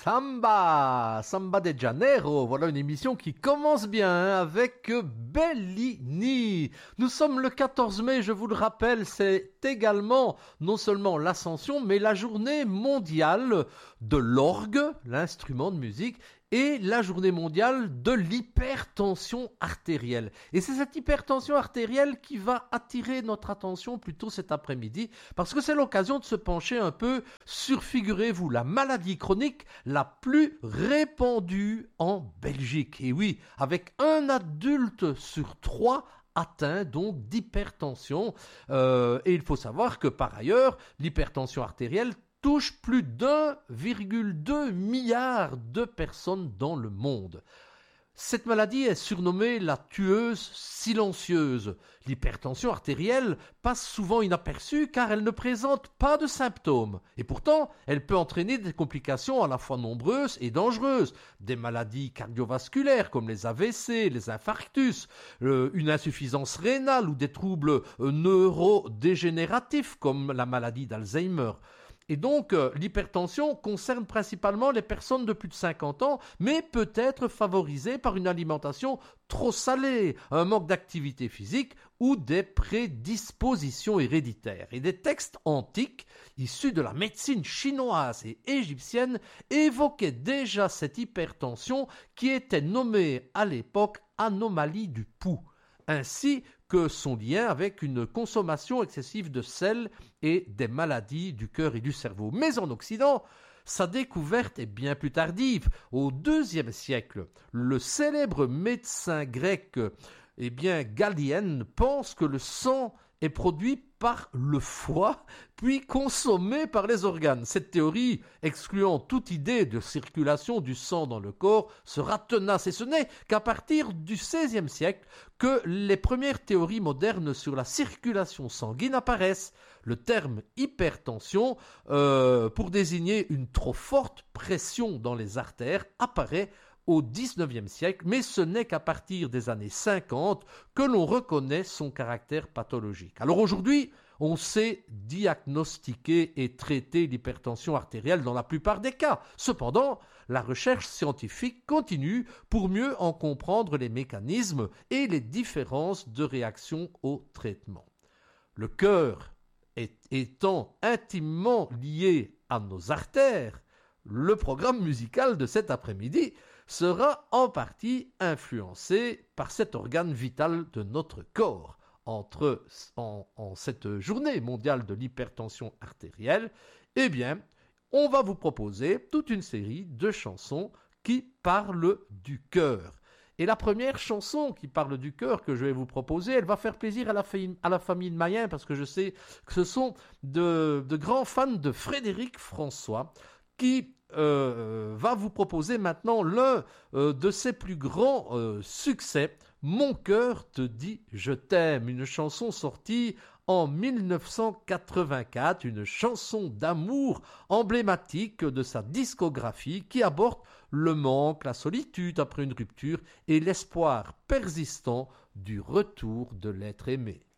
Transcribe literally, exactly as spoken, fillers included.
Samba, Samba de Janeiro, voilà une émission qui commence bien hein, avec Bellini. Nous sommes le quatorze mai, je vous le rappelle, c'est également non seulement l'Ascension, mais la journée mondiale de l'orgue, l'instrument de musique, et la journée mondiale de l'hypertension artérielle. Et c'est cette hypertension artérielle qui va attirer notre attention plutôt cet après-midi, parce que c'est l'occasion de se pencher un peu sur, figurez-vous, la maladie chronique la plus répandue en Belgique. Et oui, avec un adulte sur trois atteint donc d'hypertension. Euh, et il faut savoir que par ailleurs, l'hypertension artérielle touche plus d'un virgule deux milliard de personnes dans le monde. Cette maladie est surnommée la tueuse silencieuse. L'hypertension artérielle passe souvent inaperçue car elle ne présente pas de symptômes. Et pourtant, elle peut entraîner des complications à la fois nombreuses et dangereuses. Des maladies cardiovasculaires comme les A V C, les infarctus, euh, une insuffisance rénale ou des troubles euh, neurodégénératifs comme la maladie d'Alzheimer. Et donc, euh, l'hypertension concerne principalement les personnes de plus de cinquante ans, mais peut être favorisée par une alimentation trop salée, un manque d'activité physique ou des prédispositions héréditaires. Et des textes antiques, issus de la médecine chinoise et égyptienne, évoquaient déjà cette hypertension qui était nommée à l'époque anomalie du pouls, ainsi que son lien avec une consommation excessive de sel et des maladies du cœur et du cerveau. Mais en Occident, sa découverte est bien plus tardive. Au deuxième siècle, le célèbre médecin grec eh bien, Galien pense que le sang est produit par le foie, puis consommé par les organes. Cette théorie, excluant toute idée de circulation du sang dans le corps, sera tenace. Et ce n'est qu'à partir du seizième siècle que les premières théories modernes sur la circulation sanguine apparaissent. Le terme hypertension, euh, pour désigner une trop forte pression dans les artères, apparaît au dix-neuvième siècle, mais ce n'est qu'à partir des années cinquante que l'on reconnaît son caractère pathologique. Alors aujourd'hui, on sait diagnostiquer et traiter l'hypertension artérielle dans la plupart des cas. Cependant, la recherche scientifique continue pour mieux en comprendre les mécanismes et les différences de réaction au traitement. Le cœur est, étant intimement lié à nos artères, le programme musical de cet après-midi sera en partie influencé par cet organe vital de notre corps. Entre, en, en cette journée mondiale de l'hypertension artérielle, eh bien, on va vous proposer toute une série de chansons qui parlent du cœur. Et la première chanson qui parle du cœur que je vais vous proposer, elle va faire plaisir à la, famille, à la famille de Mayen, parce que je sais que ce sont de, de grands fans de Frédéric François, qui euh, va vous proposer maintenant l'un euh, de ses plus grands euh, succès, Mon cœur te dit je t'aime, une chanson sortie en mille neuf cent quatre-vingt-quatre, une chanson d'amour emblématique de sa discographie qui aborde le manque, la solitude après une rupture et l'espoir persistant du retour de l'être aimé.